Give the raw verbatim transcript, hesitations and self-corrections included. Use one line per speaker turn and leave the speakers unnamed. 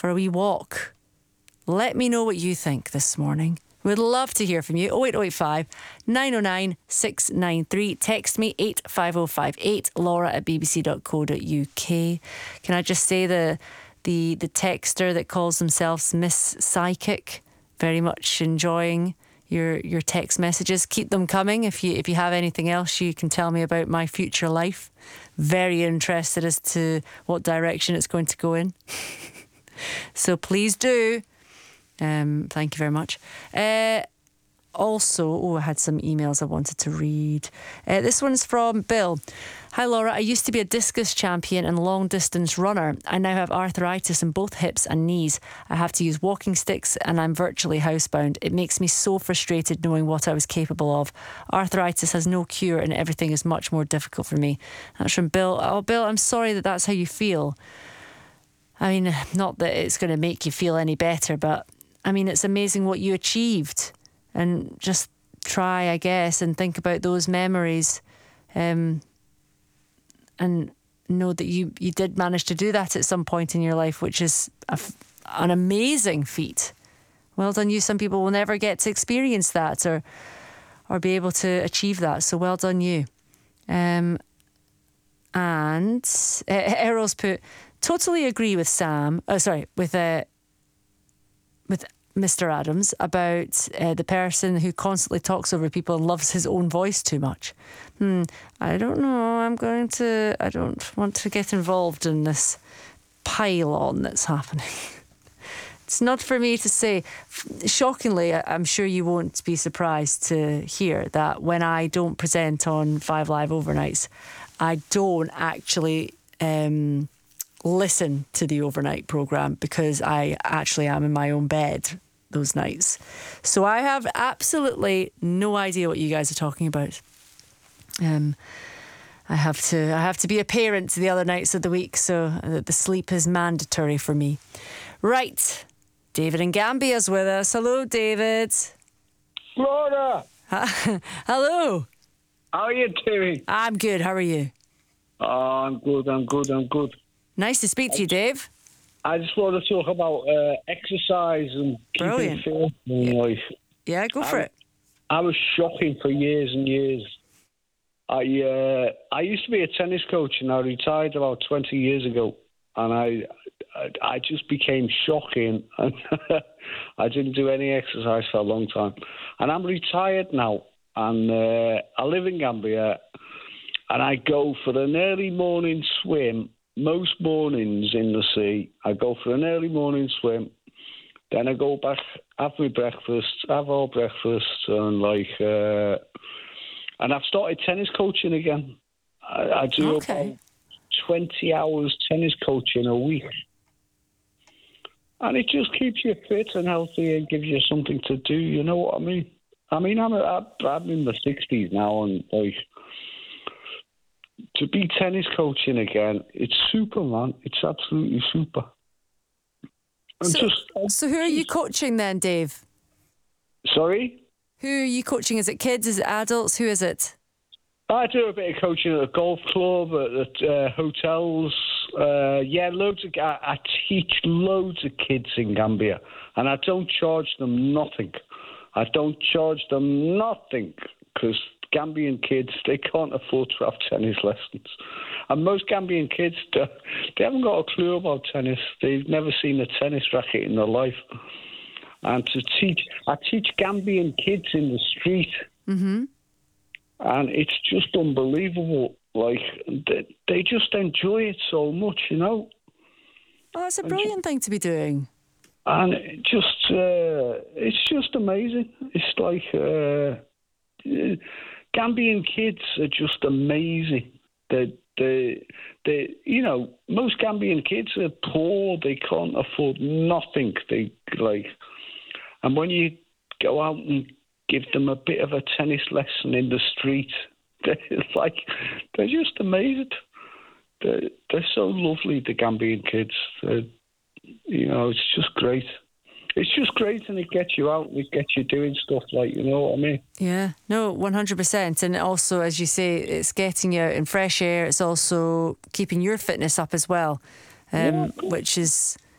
for a wee walk. Let me know what you think this morning. We'd love to hear from you. oh eight oh eight five, nine oh nine, six nine three. Text me eight five oh five eight, laura at b b c dot co dot u k. Can I just say the the the texter that calls themselves Miss Psychic, very much enjoying your your text messages. Keep them coming. If you if you have anything else you can tell me about my future life. Very interested as to what direction it's going to go in. So please do. Um, thank you very much. Uh, also, oh, I had some emails I wanted to read. Uh, this one's from Bill. Hi, Laura. I used to be a discus champion and long distance runner. I now have arthritis in both hips and knees. I have to use walking sticks and I'm virtually housebound. It makes me so frustrated knowing what I was capable of. Arthritis has no cure and everything is much more difficult for me. That's from Bill. Oh, Bill, I'm sorry that that's how you feel. I mean, not that it's going to make you feel any better, but I mean, it's amazing what you achieved, and just try, I guess, and think about those memories, um, and know that you, you did manage to do that at some point in your life, which is a, an amazing feat. Well done you. Some people will never get to experience that or or be able to achieve that. So well done you. Um, and uh, Errol's put, totally agree with Sam. Oh, sorry, with uh, with Mister Adams about uh, the person who constantly talks over people and loves his own voice too much. Hmm, I don't know. I'm going to. I don't want to get involved in this pile-on that's happening. It's not for me to say. Shockingly, I'm sure you won't be surprised to hear that when I don't present on Five Live Overnights, I don't actually um, listen to the overnight programme because I actually am in my own bed those nights. So I have absolutely no idea what you guys are talking about. Um, I have to I have to be a parent the other nights of the week, so the sleep is mandatory for me. Right. David in Gambia's with us. Hello, David.
Laura!
Hello.
How are you doing?
I'm good. How are you?
Oh, I'm good, I'm good, I'm good.
Nice to speak to you, Dave.
I just want to talk about uh, exercise and keeping
Brilliant.
fit in
Yeah.
life.
Yeah, go for
I,
it.
I was shocking for years and years. I uh, I used to be a tennis coach and I retired about twenty years ago. And I I, I just became shocking. And I didn't do any exercise for a long time. And I'm retired now. And uh, I live in Gambia. And I go for an early morning swim. Most mornings in the sea, I go for an early morning swim. Then I go back, have my breakfast, have our breakfast, and like, uh, and I've started tennis coaching again. I, I do
Okay.
about twenty hours tennis coaching a week, and it just keeps you fit and healthy and gives you something to do. You know what I mean? I mean, I'm a, I'm in the sixties now, and like. To be tennis coaching again, it's super, man. It's absolutely super. I'm
So,
just,
so who are you coaching then, Dave?
Sorry?
Who are you coaching? Is it kids? Is it adults? Who is it?
I do a bit of coaching at a golf club, at, at uh, hotels. Uh, yeah, loads of. I, I teach loads of kids in Gambia, and I don't charge them nothing. I don't charge them nothing because Gambian kids, they can't afford to have tennis lessons. And most Gambian kids, they haven't got a clue about tennis. They've never seen a tennis racket in their life. And to teach, I teach Gambian kids in the street.
Mm-hmm.
And it's just unbelievable. Like, they, they just enjoy it so much, you know.
Oh, that's a brilliant thing to be doing.
And it just, uh, it's just amazing. It's like... Uh, Gambian kids are just amazing. They, they, they, you know, most Gambian kids are poor. They can't afford nothing. They like, and when you go out and give them a bit of a tennis lesson in the street, they're like, they're just amazing. They're, they're so lovely, the Gambian kids. They're, you know, it's just great. It's just great, and it gets you out, and it gets you doing stuff like, you know what I mean?
Yeah, no, one hundred percent. And also, as you say, it's getting you out in fresh air. It's also keeping your fitness up as well, um,
Yeah.
which is